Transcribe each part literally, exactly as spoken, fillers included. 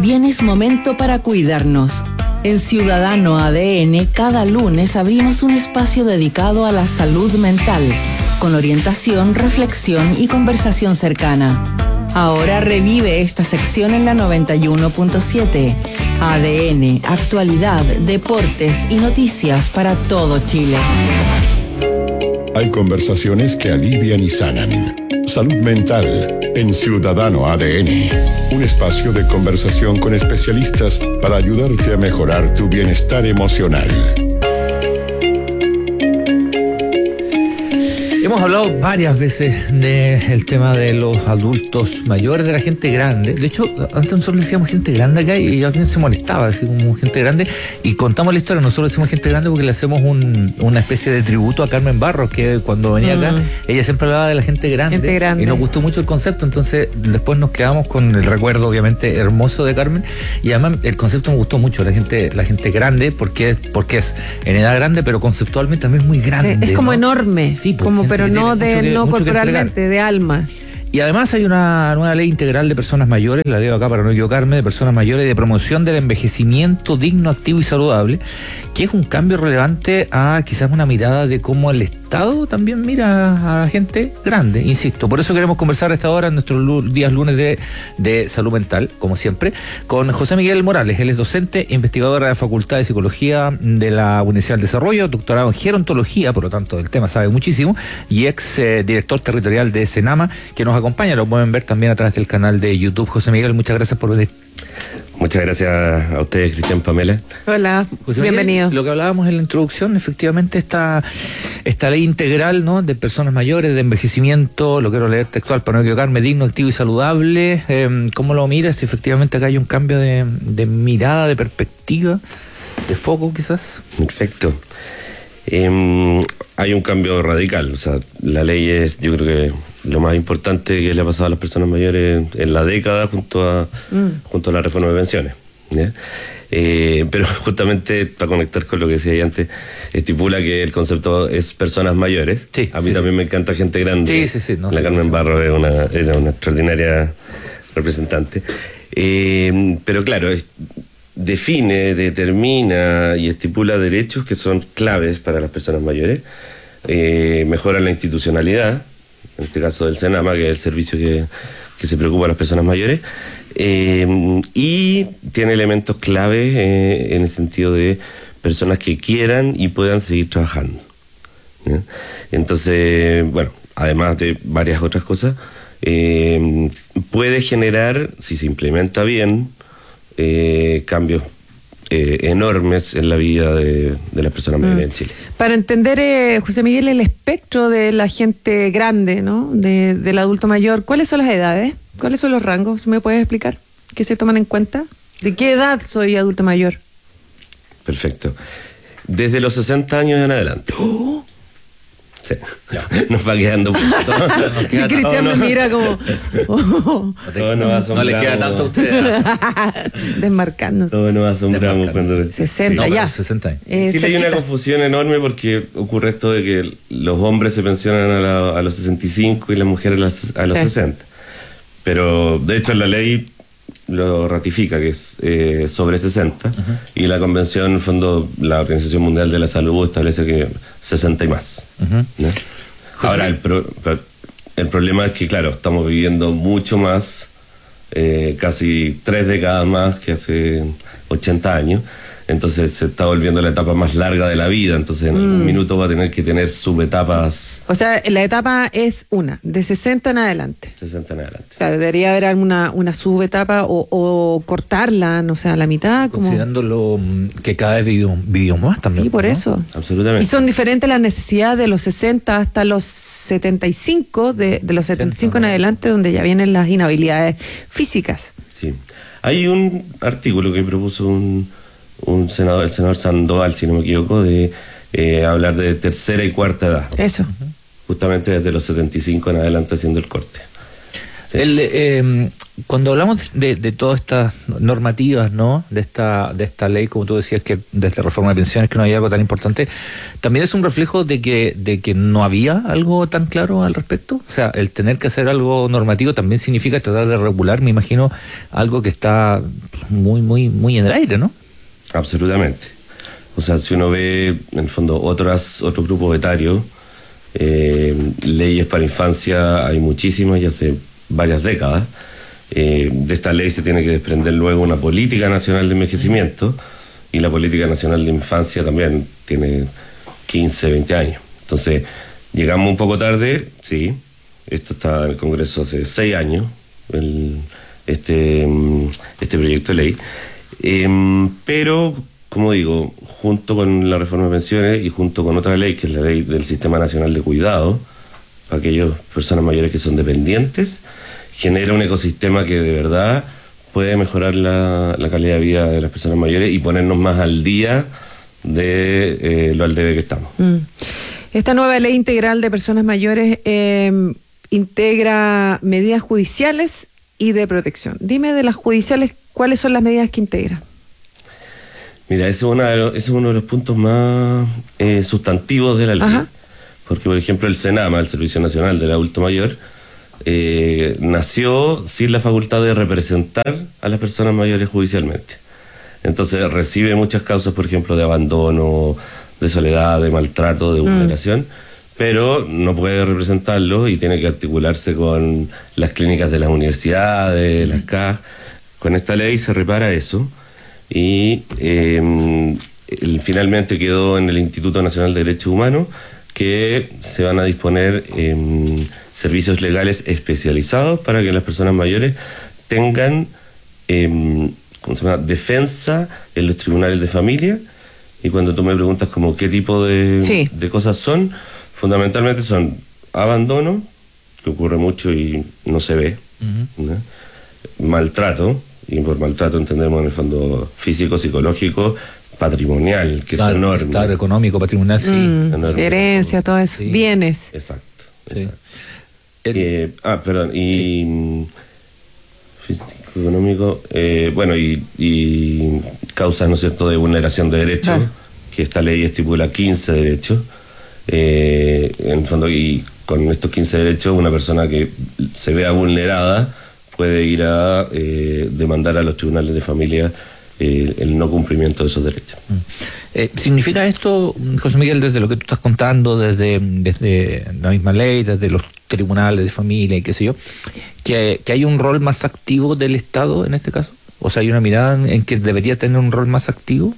también es momento para cuidarnos. En Ciudadano A D N, cada lunes abrimos un espacio dedicado a la salud mental, con orientación, reflexión y conversación cercana. Ahora revive esta sección en la noventa y uno punto siete. A D N, actualidad, deportes y noticias para todo Chile. Hay conversaciones que alivian y sanan. Salud mental en Ciudadano A D N. Un espacio de conversación con especialistas para ayudarte a mejorar tu bienestar emocional. Hemos hablado varias veces del tema de los adultos mayores, de la gente grande. De hecho, antes nosotros decíamos gente grande acá y alguien se molestaba, así como gente grande. Y contamos la historia, nosotros decimos gente grande porque le hacemos un, una especie de tributo a Carmen Barros, que cuando venía acá, mm. ella siempre hablaba de la gente grande, gente grande. Y nos gustó mucho el concepto. Entonces, después nos quedamos con el recuerdo, obviamente, hermoso de Carmen. Y además, el concepto me gustó mucho, la gente, la gente grande, porque es, porque es en edad grande, pero conceptualmente también es muy grande. Es como, ¿no?, enorme. Sí, como pero no de no corporalmente, de alma. Y además hay una nueva ley integral de personas mayores, la leo acá para no equivocarme, de personas mayores, de promoción del envejecimiento digno, activo y saludable, que es un cambio relevante a quizás una mirada de cómo el Estado también mira a la gente grande, insisto. Por eso queremos conversar a esta hora en nuestros días lunes de, de salud mental, como siempre, con José Miguel Morales. Él es docente, investigador de la Facultad de Psicología de la Universidad del Desarrollo, doctorado en gerontología, por lo tanto del tema sabe muchísimo, y ex eh, director territorial de Senama, que nos acompaña, lo pueden ver también a través del canal de YouTube. José Miguel, muchas gracias por venir. Muchas gracias a ustedes, Cristian, Pamela. Hola, José Miguel, bienvenido. Lo que hablábamos en la introducción, efectivamente, esta, esta ley integral, ¿no?, de personas mayores, de envejecimiento, lo quiero leer textual para no equivocarme, digno, activo y saludable. Eh, ¿Cómo lo miras? Si efectivamente acá hay un cambio de, de mirada, de perspectiva, de foco quizás. Perfecto. Eh, hay un cambio radical, o sea, la ley es, yo creo que lo más importante que le ha pasado a las personas mayores en la década junto a, mm. junto a la reforma de pensiones, ¿ya? Eh, pero justamente para conectar con lo que decía antes, estipula que el concepto es personas mayores. Sí, a mí sí, también sí. me encanta gente grande. Sí, sí, sí. No, la sí, Carmen sí. Barros es una, era una extraordinaria representante. Eh, pero claro, es, define, determina y estipula derechos que son claves para las personas mayores. Eh, mejora la institucionalidad, en este caso del Senama, que es el servicio que, que se preocupa a las personas mayores, eh, y tiene elementos clave eh, en el sentido de personas que quieran y puedan seguir trabajando, ¿ya? Entonces, bueno, además de varias otras cosas, eh, puede generar, si se implementa bien, eh, cambios Eh, enormes en la vida de, de las personas mayores mm. en Chile. Para entender, eh, José Miguel, el espectro de la gente grande, ¿no?, de, del adulto mayor, ¿cuáles son las edades? ¿Cuáles son los rangos? ¿Me puedes explicar? ¿Qué se toman en cuenta? ¿De qué edad soy adulto mayor? Perfecto. Desde los sesenta años en adelante. ¡Oh! Sí. Nos va quedando un poquito. Y Cristian me mira como oh. Todos nos asombramos. No le queda tanto a ustedes. Desmarcarnos. Todos nos asombramos cuando sesenta, sí, no, ya sesenta años. Eh, sí, hay una confusión enorme porque ocurre esto de que los hombres se pensionan a, la, a los sesenta y cinco y las mujeres a los, a los sí. sesenta. Pero de hecho la ley lo ratifica, que es eh, sobre sesenta, uh-huh. y la convención, en el fondo, la Organización Mundial de la Salud establece que sesenta y más. Uh-huh. ¿No? Ahora, el, pro, el problema es que, claro, estamos viviendo mucho más, eh, casi tres décadas más que hace ochenta años, entonces se está volviendo la etapa más larga de la vida, entonces en mm. algún minuto va a tener que tener subetapas. O sea, la etapa es una, de sesenta en adelante. sesenta en adelante. Claro, debería haber alguna una subetapa o, o cortarla, no sé, a la mitad. Considerando lo, que cada vez vivimos, vivimos más también. Sí, por, ¿no?, eso. Absolutamente. Y son diferentes las necesidades de los sesenta hasta los setenta y cinco, de, de los setenta y cinco en adelante, donde ya vienen las inhabilidades físicas. Sí. Hay un artículo que propuso un... un senador, el senador Sandoval, si no me equivoco, de eh, hablar de tercera y cuarta edad. Eso. Justamente desde los setenta y cinco en adelante haciendo el corte. Sí. El, eh, cuando hablamos de, de todas estas normativas, ¿no? De esta, de esta ley, como tú decías, que de esta reforma de pensiones, que no había algo tan importante, ¿también es un reflejo de que, de que no había algo tan claro al respecto? O sea, el tener que hacer algo normativo también significa tratar de regular, me imagino, algo que está muy, muy, muy en el aire, ¿no? Absolutamente. O sea, si uno ve, en el fondo, otras, otros grupos etarios, eh, leyes para infancia hay muchísimas y hace varias décadas. Eh, de esta ley se tiene que desprender luego una política nacional de envejecimiento, y la política nacional de infancia también tiene quince, veinte años. Entonces, llegamos un poco tarde, sí. Esto está en el Congreso hace seis años, el, este, este proyecto de ley. Eh, pero, como digo, junto con la reforma de pensiones y junto con otra ley, que es la ley del Sistema Nacional de Cuidado, para aquellas personas mayores que son dependientes, genera un ecosistema que de verdad puede mejorar la, la calidad de vida de las personas mayores y ponernos más al día de eh, lo al debe que estamos. Mm. Esta nueva ley integral de personas mayores eh, integra medidas judiciales y de protección. Dime de las judiciales, ¿cuáles son las medidas que integra? Mira, ese es, una de los, ese es uno de los puntos más eh, sustantivos de la ley. Ajá. Porque, por ejemplo, el SENAMA, el Servicio Nacional del Adulto Mayor, eh, nació sin la facultad de representar a las personas mayores judicialmente. Entonces recibe muchas causas, por ejemplo, de abandono, de soledad, de maltrato, de vulneración, mm. pero no puede representarlo y tiene que articularse con las clínicas de las universidades, las C A J. Con esta ley se repara eso y eh, el, finalmente quedó en el Instituto Nacional de Derechos Humanos que se van a disponer eh, servicios legales especializados para que las personas mayores tengan eh, ¿cómo se llama? defensa en los tribunales de familia. Y cuando tú me preguntas como qué tipo de, sí. de cosas son, fundamentalmente son abandono, que ocurre mucho y no se ve, uh-huh. ¿no? Maltrato, y por maltrato entendemos en el fondo físico, psicológico, patrimonial, que claro, es enorme. Claro, económico, patrimonial, sí. Mm, enorme, herencia, todo eso. Sí. Bienes. Exacto. Sí. exacto. El... Eh, ah, perdón. Y sí. físico, económico, eh, bueno, y, y causas, ¿no es cierto?, de vulneración de derechos, ah. que esta ley estipula quince derechos. Eh, en el fondo, y con estos quince derechos, una persona que se vea vulnerada puede ir a eh, demandar a los tribunales de familia eh, el no cumplimiento de esos derechos. Eh, ¿Significa esto, José Miguel, desde lo que tú estás contando, desde, desde la misma ley, desde los tribunales de familia y qué sé yo, que, que hay un rol más activo del Estado en este caso? O sea, ¿hay una mirada en que debería tener un rol más activo?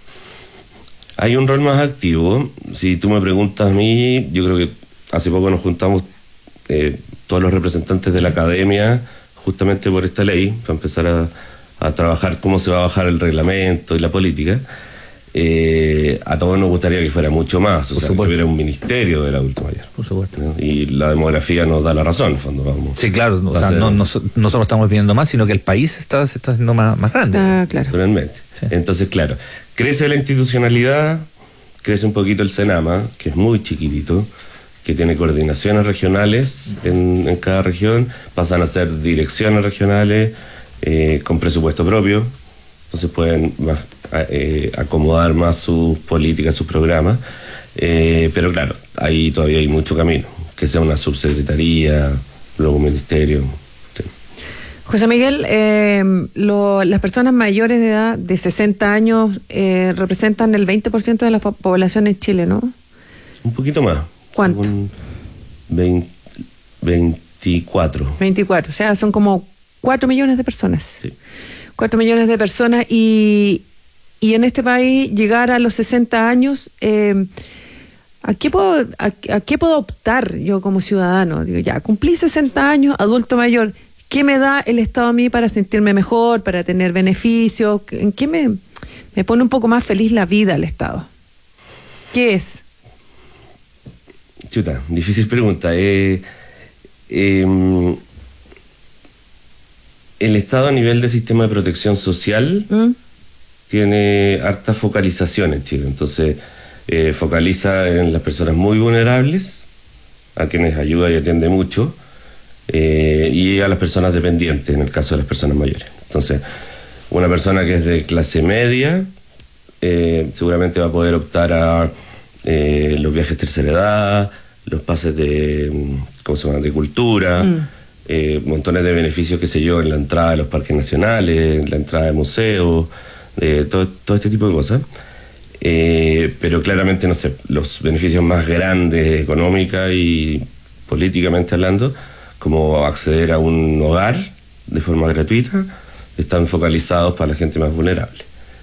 Hay un rol más activo. Si tú me preguntas a mí, yo creo que hace poco nos juntamos eh, todos los representantes de la academia justamente por esta ley, para empezar a, a trabajar cómo se va a bajar el reglamento y la política. Eh, a todos nos gustaría que fuera mucho más, o sea, que hubiera un ministerio del adulto mayor. Por supuesto. ¿no? Y la demografía nos da la razón, en fondo. Vamos, sí, claro, o sea, no, no, nosotros estamos pidiendo más, sino que el país está, se está haciendo más, más grande. Ah, claro. Realmente. Sí. Entonces, claro, crece la institucionalidad, crece un poquito el SENAMA, que es muy chiquitito, que tiene coordinaciones regionales en, en cada región, pasan a ser direcciones regionales eh, con presupuesto propio, entonces pueden más, eh, acomodar más sus políticas, sus programas, eh, pero claro, ahí todavía hay mucho camino, que sea una subsecretaría, luego un ministerio. Sí. José Miguel, eh, lo, las personas mayores de edad de sesenta años eh, representan el veinte por ciento de la población en Chile, ¿no? Un poquito más. ¿Cuánto? veinte, veinticuatro. veinticuatro, o sea, son como cuatro millones de personas. Sí. cuatro millones de personas y, y en este país llegar a los sesenta años, eh, ¿a, qué puedo, a, ¿a qué puedo optar yo como ciudadano? Digo, ya, cumplí sesenta años, adulto mayor, ¿qué me da el Estado a mí para sentirme mejor, para tener beneficios? ¿En qué me, me pone un poco más feliz la vida el Estado? ¿Qué es? Chuta, difícil pregunta. Eh, eh, el Estado a nivel de sistema de protección social ¿Mm? tiene harta focalización en Chile. Entonces, eh, focaliza en las personas muy vulnerables, a quienes ayuda y atiende mucho, eh, y a las personas dependientes, en el caso de las personas mayores. Entonces, una persona que es de clase media eh, seguramente va a poder optar a eh, los viajes tercera edad, los pases de, ¿cómo se llama?, de cultura, mm. eh, montones de beneficios, qué sé yo, en la entrada de los parques nacionales, en la entrada de museos, eh, todo, todo este tipo de cosas. Eh, pero claramente, no sé, los beneficios más grandes económica y políticamente hablando, como acceder a un hogar de forma gratuita, están focalizados para la gente más vulnerable.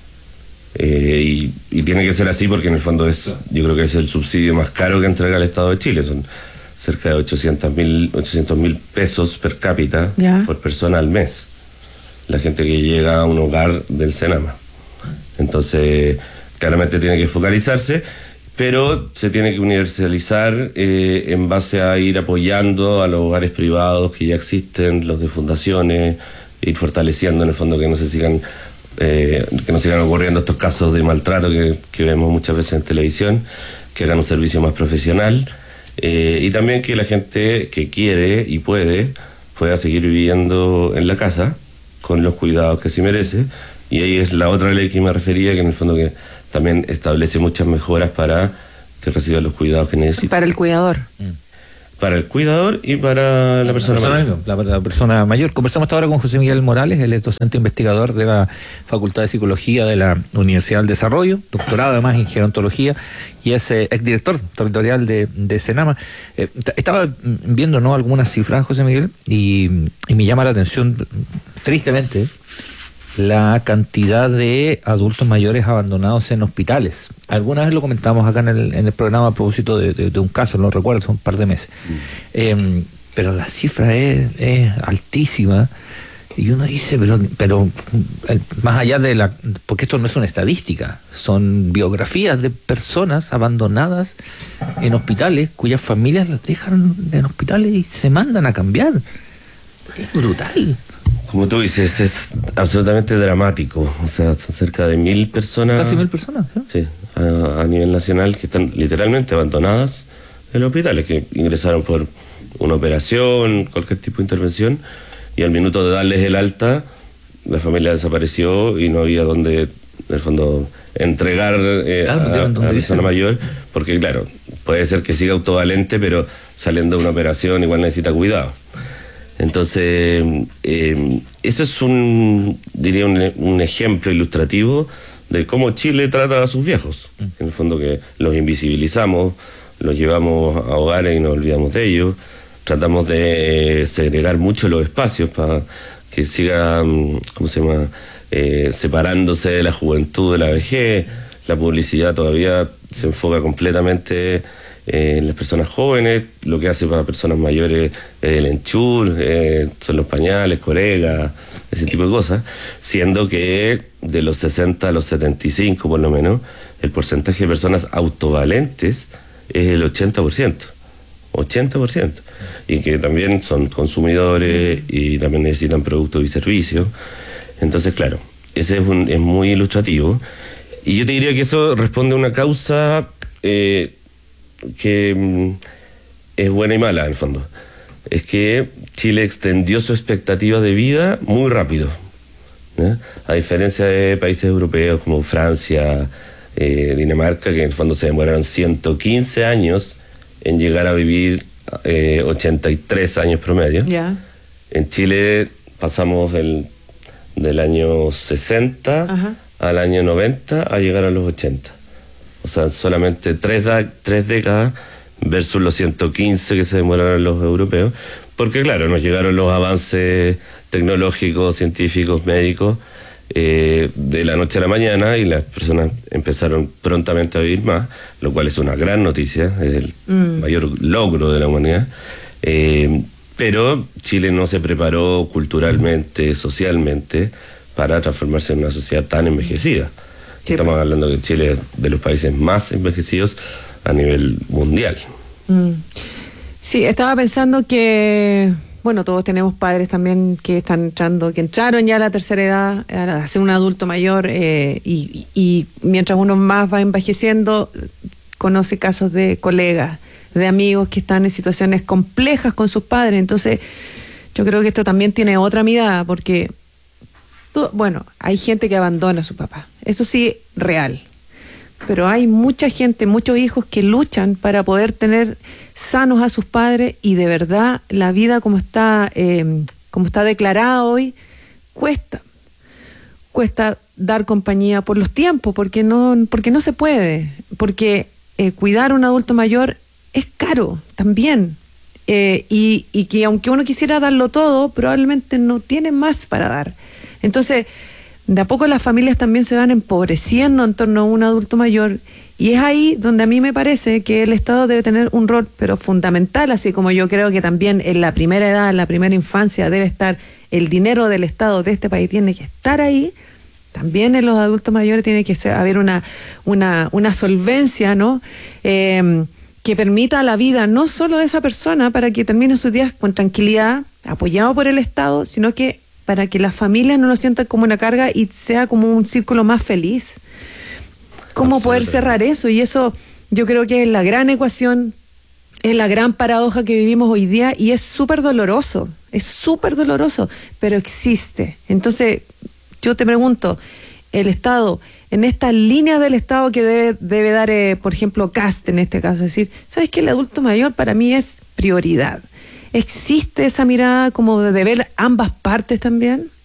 Eh, y, y tiene que ser así porque en el fondo es, yo creo que es el subsidio más caro que entrega el Estado de Chile. Son cerca de ochocientos mil pesos per cápita ¿Ya? por persona al mes. La gente que llega a un hogar del Senama. Entonces, claramente tiene que focalizarse, pero se tiene que universalizar eh, en base a ir apoyando a los hogares privados que ya existen, los de fundaciones, ir fortaleciendo en el fondo que no se sigan eh, que no sigan ocurriendo estos casos de maltrato que, que vemos muchas veces en televisión, que hagan un servicio más profesional eh, y también que la gente que quiere y puede pueda seguir viviendo en la casa con los cuidados que sí merece. Y ahí es la otra ley que me refería, que en el fondo que también establece muchas mejoras para que reciba los cuidados que necesita. Para el cuidador. Mm. Para el cuidador y para la persona, la persona mayor. La, la persona mayor. Conversamos ahora con José Miguel Morales, él es docente investigador de la Facultad de Psicología de la Universidad del Desarrollo, doctorado además en gerontología, y es eh, exdirector territorial de, de Senama. Eh, estaba viendo ¿no? algunas cifras, José Miguel, y, y me llama la atención, tristemente, la cantidad de adultos mayores abandonados en hospitales. Alguna vez lo comentamos acá en el, en el programa a propósito de, de, de un caso, no lo recuerdo, hace un par de meses. Mm. Eh, pero la cifra es, es altísima y uno dice, pero, pero más allá de la... Porque esto no es una estadística, son biografías de personas abandonadas en hospitales cuyas familias las dejan en hospitales y se mandan a cambiar. Es brutal. Como tú dices, es absolutamente dramático. O sea, son cerca de mil personas. Casi mil personas, ¿eh? Sí, a, a nivel nacional, que están literalmente abandonadas en los hospitales, que ingresaron por una operación, cualquier tipo de intervención, y al minuto de darles el alta, la familia desapareció y no había donde, en el fondo, entregar eh, claro, a, a la persona mayor, porque claro, puede ser que siga autovalente, pero saliendo de una operación igual necesita cuidado. Entonces, eh, eso es un, diría, un, un ejemplo ilustrativo de cómo Chile trata a sus viejos. En el fondo que los invisibilizamos, los llevamos a hogares y nos olvidamos de ellos. Tratamos de eh, segregar mucho los espacios para que siga, ¿cómo se llama?, eh, separándose de la juventud de la vejez. La publicidad todavía se enfoca completamente Eh, las personas jóvenes, lo que hace para personas mayores eh, el enchur, eh, son los pañales, colegas, ese tipo de cosas, siendo que de los sesenta a los setenta y cinco por lo menos, el porcentaje de personas autovalentes es el ochenta por ciento, ochenta por ciento, y que también son consumidores y también necesitan productos y servicios. Entonces, claro, ese es, un, es muy ilustrativo, y yo te diría que eso responde a una causa eh, que mm, es buena y mala en el fondo. Es que Chile extendió su expectativa de vida muy rápido, ¿eh? A diferencia de países europeos como Francia, eh, Dinamarca, que en el fondo se demoraron ciento quince años en llegar a vivir eh, ochenta y tres años promedio. Yeah. En Chile pasamos el, del año sesenta uh-huh. al año noventa a llegar a los ochenta. O sea, solamente tres, da, tres décadas versus los ciento quince que se demoraron los europeos, porque claro, nos llegaron los avances tecnológicos, científicos, médicos, eh, de la noche a la mañana, y las personas empezaron prontamente a vivir más, lo cual es una gran noticia, es el mm. mayor logro de la humanidad. Eh, pero Chile no se preparó culturalmente, socialmente, para transformarse en una sociedad tan envejecida. Estamos hablando que Chile es de los países más envejecidos a nivel mundial. Mm. Sí, estaba pensando que, bueno, todos tenemos padres también que están entrando, que entraron ya a la tercera edad, a ser un adulto mayor, eh, y, y mientras uno más va envejeciendo, conoce casos de colegas, de amigos que están en situaciones complejas con sus padres. Entonces, yo creo que esto también tiene otra mirada, porque, tú, bueno, hay gente que abandona a su papá, eso sí, real. Pero hay mucha gente, muchos hijos que luchan para poder tener sanos a sus padres, y de verdad la vida como está, eh, como está declarada hoy, cuesta. Cuesta dar compañía por los tiempos, porque no, porque no se puede, porque eh, cuidar a un adulto mayor es caro también, eh, y, y que aunque uno quisiera darlo todo, probablemente no tiene más para dar. Entonces, de a poco las familias también se van empobreciendo en torno a un adulto mayor, y es ahí donde a mí me parece que el Estado debe tener un rol, pero fundamental, así como yo creo que también en la primera edad, en la primera infancia, debe estar el dinero del Estado de este país, tiene que estar ahí. También en los adultos mayores tiene que ser, haber una, una, una solvencia, ¿no? Eh, que permita la vida no solo de esa persona para que termine sus días con tranquilidad, apoyado por el Estado, sino que para que las familias no lo sientan como una carga y sea como un círculo más feliz. ¿Cómo poder cerrar eso? Y eso yo creo que es la gran ecuación, es la gran paradoja que vivimos hoy día, y es súper doloroso, es súper doloroso, pero existe. Entonces, yo te pregunto, el Estado, en esta línea del Estado que debe, debe dar, eh, por ejemplo, Kast en este caso, decir, ¿sabes qué? El adulto mayor para mí es prioridad. ¿Existe esa mirada como de ver ambas partes también?